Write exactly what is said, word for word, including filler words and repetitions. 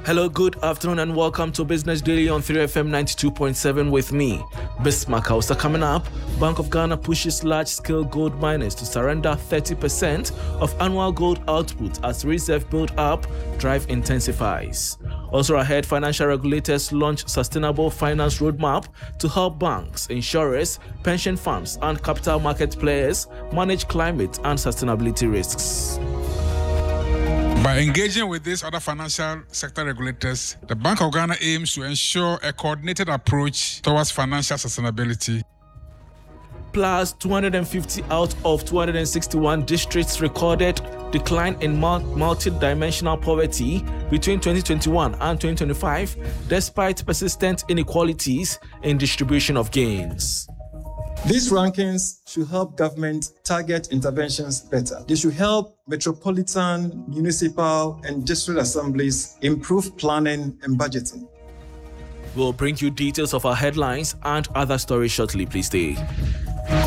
Hello, good afternoon, and welcome to Business Daily on three F M ninety-two point seven with me, Bismarck Hausa. Coming up, Bank of Ghana pushes large-scale gold miners to surrender thirty percent of annual gold output as reserve build-up drive intensifies. Also ahead, financial regulators launch sustainable finance roadmap to help banks, insurers, pension funds, and capital market players manage climate and sustainability risks. By engaging with these other financial sector regulators, the Bank of Ghana aims to ensure a coordinated approach towards financial sustainability. Plus, two hundred fifty out of two hundred sixty-one districts recorded decline in multi-dimensional poverty between twenty twenty-one and twenty twenty-five, despite persistent inequalities in distribution of gains. These rankings should help government target interventions better. They should help metropolitan, municipal, and district assemblies improve planning and budgeting. We'll bring you details of our headlines and other stories shortly. Please stay.